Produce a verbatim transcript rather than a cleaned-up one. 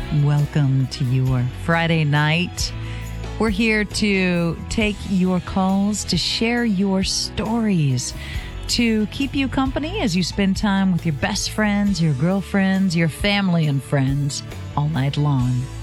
Welcome to your Friday night. We're here to take your calls, to share your stories, to keep you company as you spend time with your best friends, your girlfriends, your family and friends all night long.